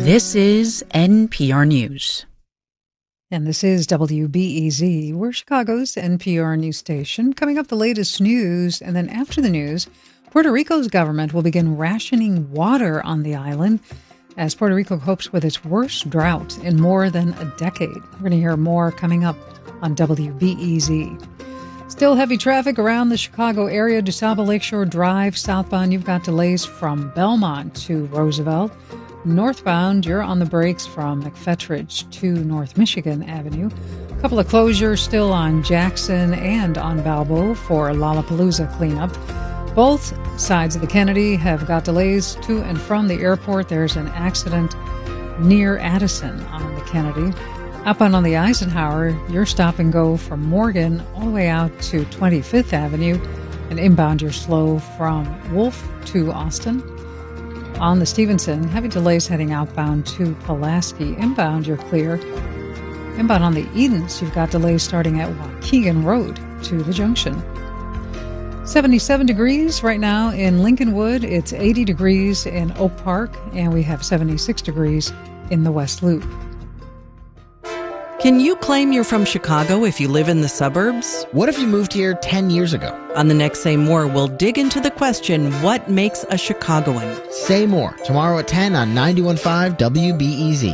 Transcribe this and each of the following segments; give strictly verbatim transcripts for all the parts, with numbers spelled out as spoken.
This is N P R News. And this is W B E Z. We're Chicago's N P R news station. Coming up, the latest news. And then after the news, Puerto Rico's government will begin rationing water on the island as Puerto Rico copes with its worst drought in more than a decade. We're going to hear more coming up on W B E Z. Still heavy traffic around the Chicago area. DuSable Lakeshore Drive southbound, you've got delays from Belmont to Roosevelt. Northbound, you're on the brakes from McFetridge to North Michigan Avenue. A couple of closures still on Jackson and on Balboa for Lollapalooza cleanup. Both sides of the Kennedy have got delays to and from the airport. There's an accident near Addison on the Kennedy. Outbound on the Eisenhower, you're stop and go from Morgan all the way out to twenty-fifth Avenue. And inbound, you're slow from Wolf to Austin. On the Stevenson, heavy delays heading outbound to Pulaski. Inbound, you're clear. Inbound on the Edens, you've got delays starting at Waukegan Road to the junction. seventy-seven degrees right now in Lincolnwood. It's eighty degrees in Oak Park, and we have seventy-six degrees in the West Loop. Can you claim you're from Chicago if you live in the suburbs? What if you moved here ten years ago? On the next Say More, we'll dig into the question, what makes a Chicagoan? Say More, tomorrow at ten on ninety-one point five W B E Z.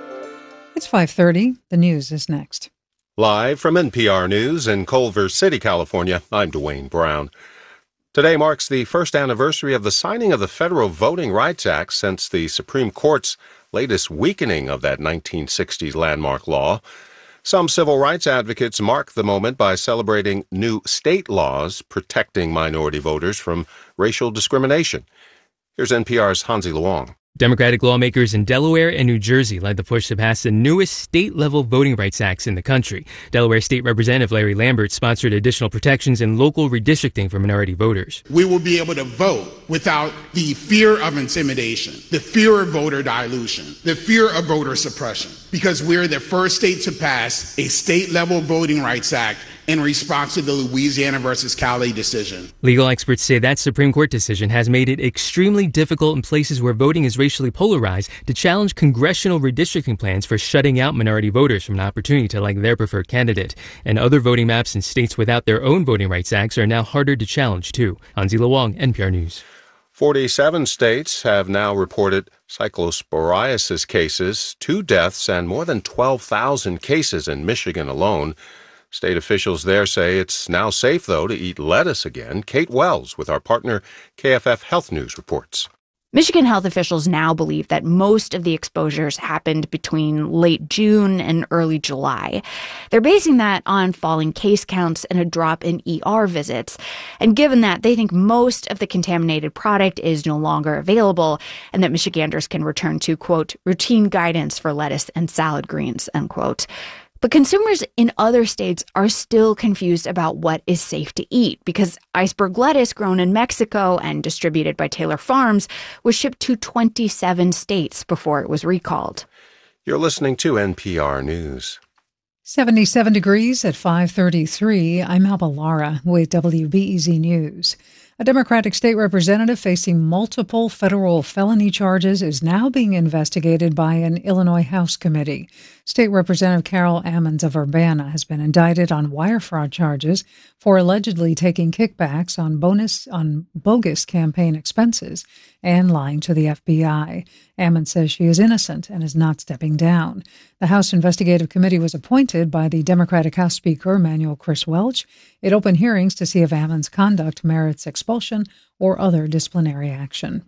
It's five thirty. The news is next. Live from N P R News in Culver City, California, I'm Dwayne Brown. Today marks the first anniversary of the signing of the Federal Voting Rights Act since the Supreme Court's latest weakening of that nineteen sixties landmark law. Some civil rights advocates mark the moment by celebrating new state laws protecting minority voters from racial discrimination. Here's N P R's Hansi Luong. Democratic lawmakers in Delaware and New Jersey led the push to pass the newest state-level voting rights acts in the country. Delaware State Representative Larry Lambert sponsored additional protections in local redistricting for minority voters. We will be able to vote without the fear of intimidation, the fear of voter dilution, the fear of voter suppression, because we're the first state to pass a state-level voting rights act in response to the Louisiana versus Cali decision. Legal experts say that Supreme Court decision has made it extremely difficult in places where voting is racially polarized to challenge congressional redistricting plans for shutting out minority voters from an opportunity to elect their preferred candidate. And other voting maps in states without their own voting rights acts are now harder to challenge, too. Hansi Luong, N P R News. forty-seven states have now reported cyclosporiasis cases, two deaths, and more than twelve thousand cases in Michigan alone. State officials there say it's now safe, though, to eat lettuce again. Kate Wells with our partner K F F Health News reports. Michigan health officials now believe that most of the exposures happened between late June and early July. They're basing that on falling case counts and a drop in E R visits. And given that, they think most of the contaminated product is no longer available and that Michiganders can return to, quote, routine guidance for lettuce and salad greens, unquote. But consumers in other states are still confused about what is safe to eat because iceberg lettuce grown in Mexico and distributed by Taylor Farms was shipped to twenty-seven states before it was recalled. You're listening to N P R News. seventy-seven degrees at five thirty-three. I'm Alba Lara with W B E Z News. A Democratic state representative facing multiple federal felony charges is now being investigated by an Illinois House committee. State Representative Carol Ammons of Urbana has been indicted on wire fraud charges for allegedly taking kickbacks on bonus on bogus campaign expenses and lying to the F B I. Ammons says she is innocent and is not stepping down. The House Investigative Committee was appointed by the Democratic House Speaker Emanuel Chris Welch. It opened hearings to see if Ammons' conduct merits expulsion or other disciplinary action.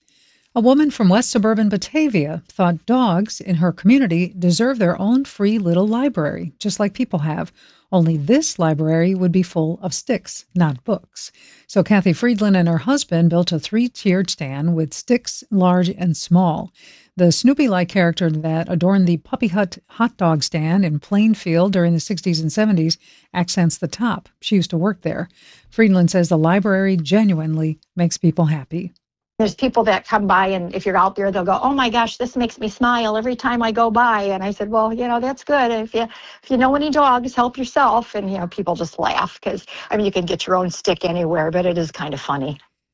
A woman from West Suburban Batavia thought dogs in her community deserve their own free little library, just like people have. Only this library would be full of sticks, not books. So Kathy Friedland and her husband built a three-tiered stand with sticks large and small. The Snoopy-like character that adorned the Puppy Hut hot dog stand in Plainfield during the sixties and seventies accents the top. She used to work there. Friedland says the library genuinely makes people happy. There's people that come by, and if you're out there, they'll go, oh my gosh, this makes me smile every time I go by. And I said, well, you know, that's good. If you if you know any dogs, help yourself. And, you know, people just laugh because, I mean, you can get your own stick anywhere, but it is kind of funny.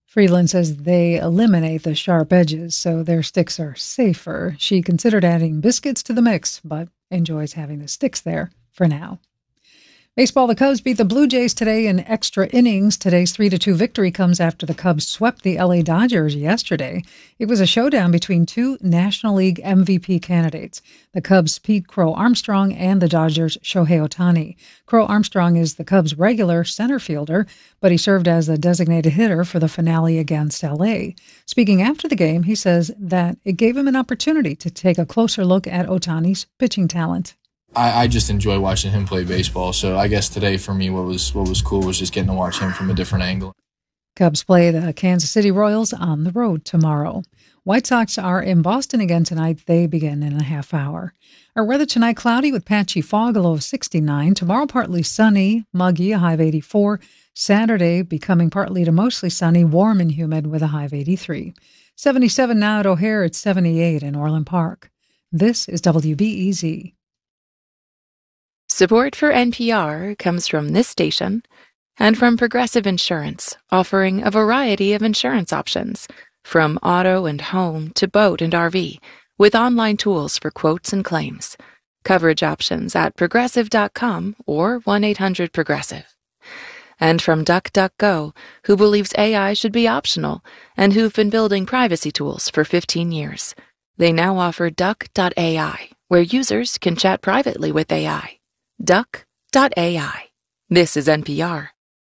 Friedland says they eliminate the sharp edges, so their sticks are safer. She considered adding biscuits to the mix, but enjoys having the sticks there for now. Baseball, the Cubs beat the Blue Jays today in extra innings. Today's three to two victory comes after the Cubs swept the L A Dodgers yesterday. It was a showdown between two National League M V P candidates, the Cubs' Pete Crow Armstrong and the Dodgers' Shohei Ohtani. Crow Armstrong is the Cubs' regular center fielder, but he served as the designated hitter for the finale against L A. Speaking after the game, he says that it gave him an opportunity to take a closer look at Ohtani's pitching talent. I, I just enjoy watching him play baseball. So I guess today for me, what was what was cool was just getting to watch him from a different angle. Cubs play the Kansas City Royals on the road tomorrow. White Sox are in Boston again tonight. They begin in a half hour. Our weather tonight, cloudy with patchy fog, a low of sixty-nine. Tomorrow, partly sunny, muggy, a high of eighty-four. Saturday, becoming partly to mostly sunny, warm and humid with a high of eighty-three. seventy-seven now at O'Hare. It's seventy-eight in Orland Park. This is W B E Z. Support for N P R comes from this station and from Progressive Insurance, offering a variety of insurance options, from auto and home to boat and R V, with online tools for quotes and claims. Coverage options at progressive dot com or one eight hundred progressive. And from DuckDuckGo, who believes A I should be optional and who've been building privacy tools for fifteen years. They now offer duck dot A I, where users can chat privately with A I. duck dot A I. This is N P R.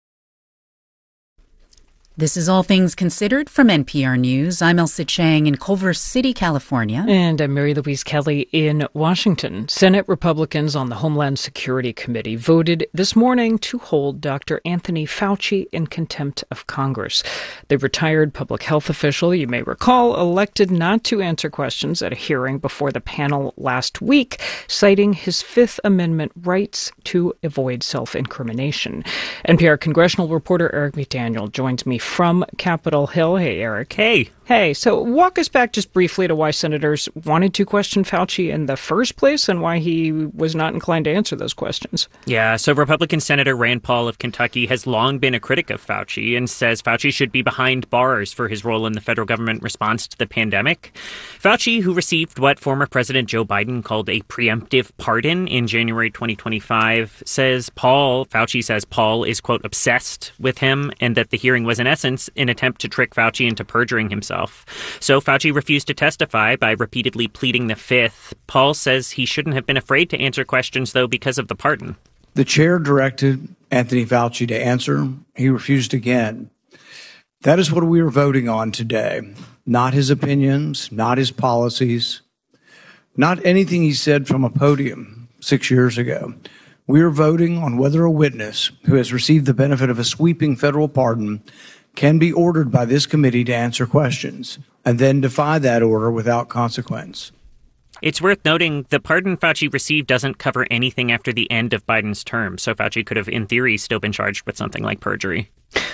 This is All Things Considered from N P R News. I'm Elsa Chang in Culver City, California. And I'm Mary Louise Kelly in Washington. Senate Republicans on the Homeland Security Committee voted this morning to hold Doctor Anthony Fauci in contempt of Congress. The retired public health official, you may recall, elected not to answer questions at a hearing before the panel last week, citing his Fifth Amendment rights to avoid self-incrimination. N P R congressional reporter Eric McDaniel joins me from Capitol Hill. Hey, Eric. Hey. Hey, so walk us back just briefly to why senators wanted to question Fauci in the first place and why he was not inclined to answer those questions. Yeah, so Republican Senator Rand Paul of Kentucky has long been a critic of Fauci and says Fauci should be behind bars for his role in the federal government response to the pandemic. Fauci, who received what former President Joe Biden called a preemptive pardon in January twenty twenty-five, says Paul, Fauci says Paul is, quote, obsessed with him and that the hearing was in essence an attempt to trick Fauci into perjuring himself. So Fauci refused to testify by repeatedly pleading the Fifth. Paul says he shouldn't have been afraid to answer questions, though, because of the pardon. The chair directed Anthony Fauci to answer. He refused again. That is what we are voting on today. Not his opinions, not his policies, not anything he said from a podium six years ago. We are voting on whether a witness who has received the benefit of a sweeping federal pardon can be ordered by this committee to answer questions and then defy that order without consequence. It's worth noting the pardon Fauci received doesn't cover anything after the end of Biden's term, so Fauci could have, in theory, still been charged with something like perjury.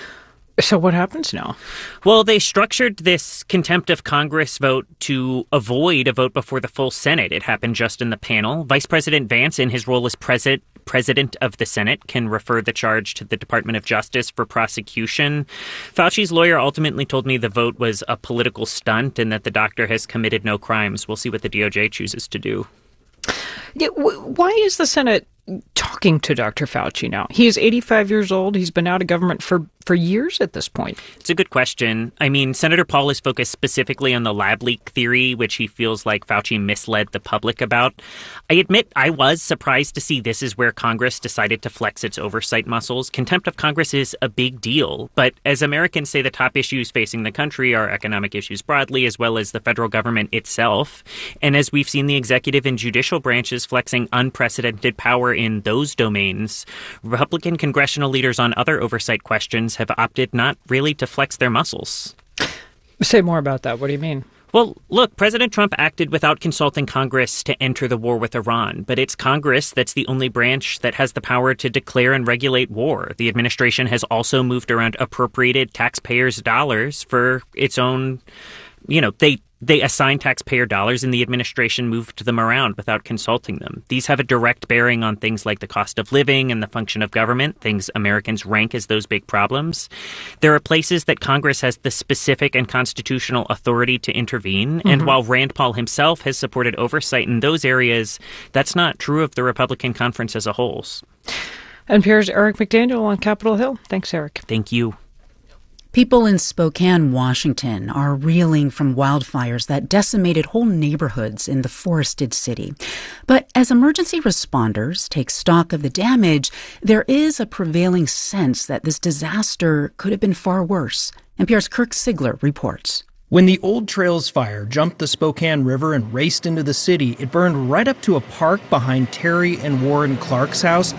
So what happens now? Well, they structured this contempt of Congress vote to avoid a vote before the full Senate. It happened just in the panel. Vice President Vance, in his role as president, president of the Senate, can refer the charge to the Department of Justice for prosecution. Fauci's lawyer ultimately told me the vote was a political stunt and that the doctor has committed no crimes. We'll see what the D O J chooses to do. Yeah, why is the Senate talking to Doctor Fauci now? He is eighty-five years old. He's been out of government for, for years at this point. It's a good question. I mean, Senator Paul is focused specifically on the lab leak theory, which he feels like Fauci misled the public about. I admit I was surprised to see this is where Congress decided to flex its oversight muscles. Contempt of Congress is a big deal, but as Americans say, the top issues facing the country are economic issues broadly, as well as the federal government itself. And as we've seen the executive and judicial branches flexing unprecedented power in those domains, Republican congressional leaders on other oversight questions have opted not really to flex their muscles. Say more about that. What do you mean? Well, look, President Trump acted without consulting Congress to enter the war with Iran, but it's Congress that's the only branch that has the power to declare and regulate war. The administration has also moved around appropriated taxpayers' dollars for its own, you know, they They assign taxpayer dollars and the administration moved them around without consulting them. These have a direct bearing on things like the cost of living and the function of government, things Americans rank as those big problems. There are places that Congress has the specific and constitutional authority to intervene. Mm-hmm. And while Rand Paul himself has supported oversight in those areas, that's not true of the Republican conference as a whole. N P R's Eric McDaniel on Capitol Hill. Thanks, Eric. Thank you. People in Spokane, Washington, are reeling from wildfires that decimated whole neighborhoods in the forested city. But as emergency responders take stock of the damage, there is a prevailing sense that this disaster could have been far worse. N P R's Kirk Sigler reports. When the Old Trails fire jumped the Spokane River and raced into the city, it burned right up to a park behind Terry and Warren Clark's house.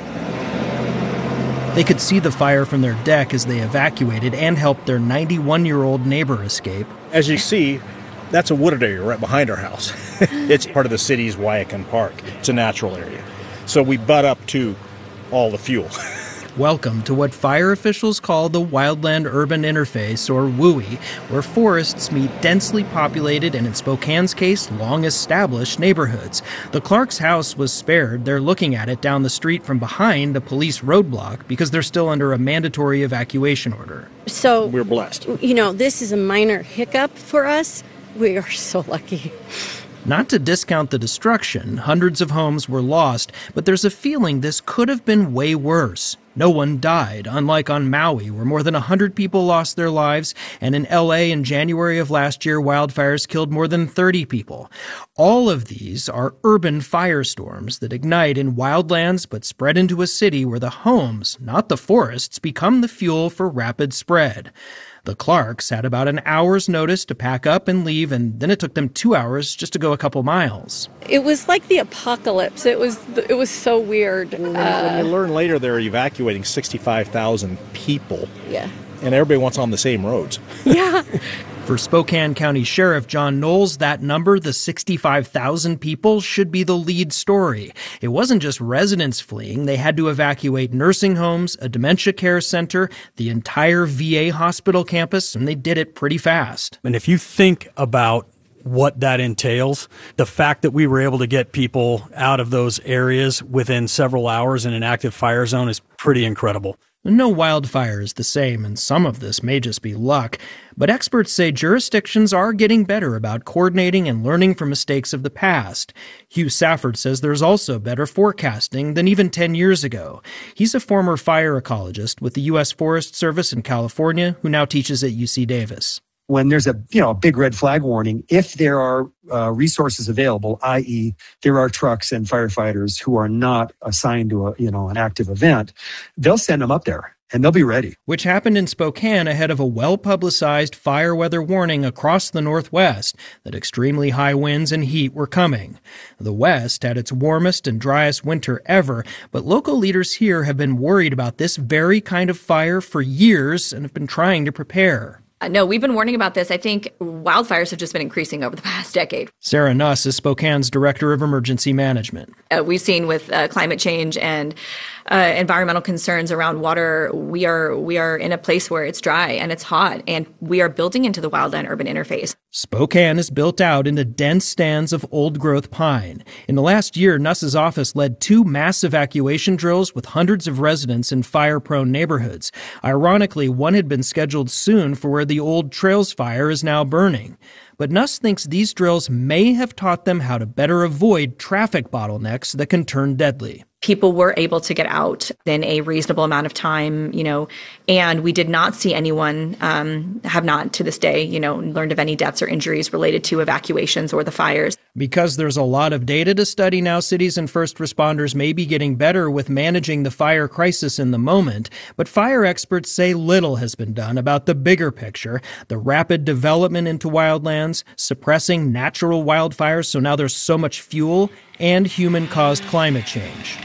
They could see the fire from their deck as they evacuated and helped their ninety-one-year-old neighbor escape. As you see, that's a wooded area right behind our house. It's part of the city's Wyakin Park. It's a natural area. So we butt up to all the fuel. Welcome to what fire officials call the Wildland Urban Interface, or W U I, where forests meet densely populated and, in Spokane's case, long-established neighborhoods. The Clark's house was spared. They're looking at it down the street from behind a police roadblock because they're still under a mandatory evacuation order. So, we're blessed. You know, this is a minor hiccup for us. We are so lucky. Not to discount the destruction, hundreds of homes were lost, but there's a feeling this could have been way worse. No one died, unlike on Maui, where more than one hundred people lost their lives, and in L A in January of last year, wildfires killed more than thirty people. All of these are urban firestorms that ignite in wildlands but spread into a city where the homes, not the forests, become the fuel for rapid spread. The Clarks had about an hour's notice to pack up and leave, and then it took them two hours just to go a couple miles. It was like the apocalypse. It was it was so weird. When, uh, when you learn later they're evacuating sixty-five thousand people. Yeah. And everybody wants on the same roads. Yeah. For Spokane County Sheriff John Knowles, that number, the sixty-five thousand people, should be the lead story. It wasn't just residents fleeing. They had to evacuate nursing homes, a dementia care center, the entire V A hospital campus, and they did it pretty fast. And if you think about what that entails, the fact that we were able to get people out of those areas within several hours in an active fire zone is pretty incredible. No wildfire is the same, and some of this may just be luck. But experts say jurisdictions are getting better about coordinating and learning from mistakes of the past. Hugh Safford says there's also better forecasting than even ten years ago. He's a former fire ecologist with the U S Forest Service in California who now teaches at U C Davis. When there's a you know a big red flag warning, if there are uh, resources available, that is there are trucks and firefighters who are not assigned to a you know an active event, they'll send them up there and they'll be ready. Which happened in Spokane ahead of a well-publicized fire weather warning across the Northwest that extremely high winds and heat were coming. The West had its warmest and driest winter ever, but local leaders here have been worried about this very kind of fire for years and have been trying to prepare. No, we've been warning about this. I think wildfires have just been increasing over the past decade. Sarah Nuss is Spokane's Director of Emergency Management. Uh, we've seen with uh, climate change and uh, environmental concerns around water, we are we are in a place where it's dry and it's hot, and we are building into the wildland urban interface. Spokane is built out into dense stands of old-growth pine. In the last year, Nuss's office led two mass evacuation drills with hundreds of residents in fire-prone neighborhoods. Ironically, one had been scheduled soon for where the Old Trails fire is now burning. But Nuss thinks these drills may have taught them how to better avoid traffic bottlenecks that can turn deadly. People were able to get out in a reasonable amount of time, you know, and we did not see anyone, um, have not to this day, you know, learned of any deaths or injuries related to evacuations or the fires. Because there's a lot of data to study now, cities and first responders may be getting better with managing the fire crisis in the moment. But fire experts say little has been done about the bigger picture, the rapid development into wildlands, suppressing natural wildfires, so now there's so much fuel, and human-caused climate change.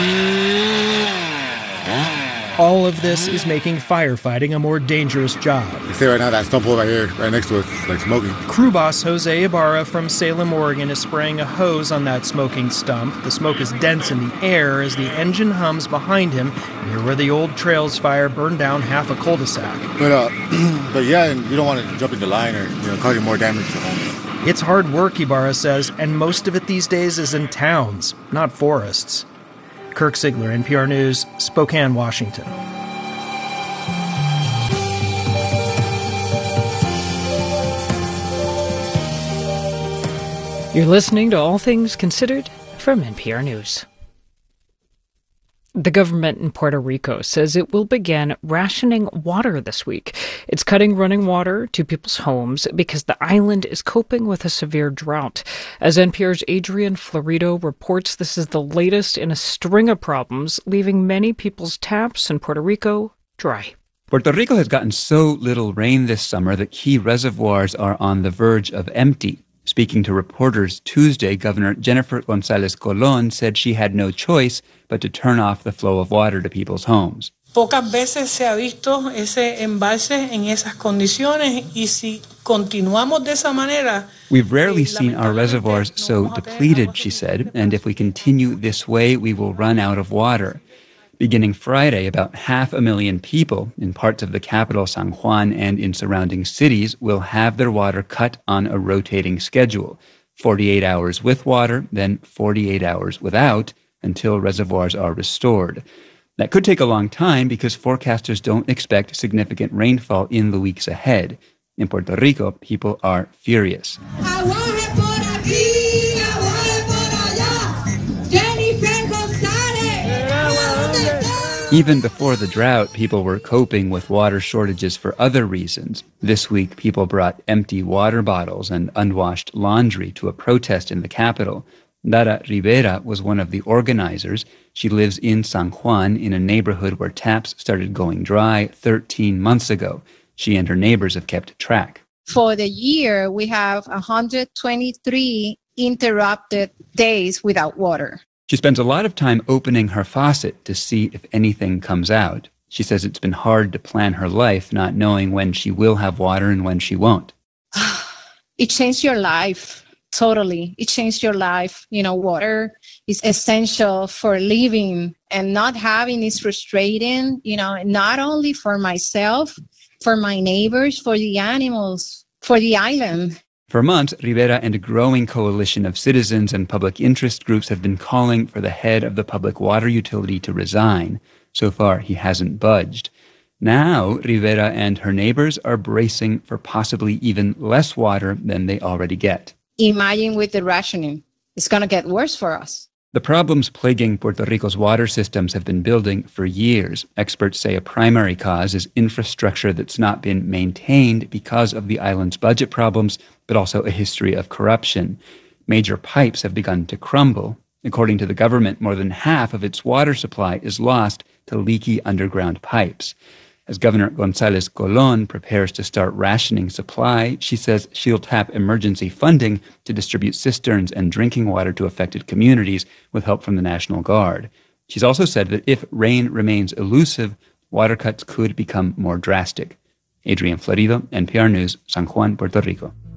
All of this is making firefighting a more dangerous job. You see right now that stump over here, right next to us, it's like smoking. Crew boss Jose Ibarra from Salem, Oregon is spraying a hose on that smoking stump. The smoke is dense in the air as the engine hums behind him near where the Old Trails fire burned down half a cul-de-sac. But, uh, but yeah, and you don't want to jump in the line or you know, causing more damage to homes. It's hard work, Ibarra says, and most of it these days is in towns, not forests. Kirk Sigler, N P R News, Spokane, Washington. You're listening to All Things Considered from N P R News. The government in Puerto Rico says it will begin rationing water this week. It's cutting running water to people's homes because the island is coping with a severe drought. As N P R's Adrian Florido reports, this is the latest in a string of problems, leaving many people's taps in Puerto Rico dry. Puerto Rico has gotten so little rain this summer that key reservoirs are on the verge of empty. Speaking to reporters Tuesday, Governor Jennifer González Colón said she had no choice but to turn off the flow of water to people's homes. Pocas veces se ha visto ese embalse en esas condiciones y si continuamos de esa manera. We've rarely seen our reservoirs so depleted, she said, and if we continue this way, we will run out of water. Beginning Friday, about half a million people in parts of the capital, San Juan, and in surrounding cities will have their water cut on a rotating schedule. forty-eight hours with water, then forty-eight hours without, until reservoirs are restored. That could take a long time because forecasters don't expect significant rainfall in the weeks ahead. In Puerto Rico, people are furious. Even before the drought, people were coping with water shortages for other reasons. This week, people brought empty water bottles and unwashed laundry to a protest in the capital. Dara Rivera was one of the organizers. She lives in San Juan, in a neighborhood where taps started going dry thirteen months ago. She and her neighbors have kept track. For the year, we have one hundred twenty-three interrupted days without water. She spends a lot of time opening her faucet to see if anything comes out. She says it's been hard to plan her life, not knowing when she will have water and when she won't. It changed your life, totally. It changed your life. You know, water is essential for living, and not having is frustrating, you know, not only for myself, for my neighbors, for the animals, for the island. For months, Rivera and a growing coalition of citizens and public interest groups have been calling for the head of the public water utility to resign. So far, he hasn't budged. Now, Rivera and her neighbors are bracing for possibly even less water than they already get. Imagine with the rationing. It's going to get worse for us. The problems plaguing Puerto Rico's water systems have been building for years. Experts say a primary cause is infrastructure that's not been maintained because of the island's budget problems, but also a history of corruption. Major pipes have begun to crumble. According to the government, more than half of its water supply is lost to leaky underground pipes. As Governor González Colón prepares to start rationing supply, she says she'll tap emergency funding to distribute cisterns and drinking water to affected communities with help from the National Guard. She's also said that if rain remains elusive, water cuts could become more drastic. Adrian Florido, N P R News, San Juan, Puerto Rico.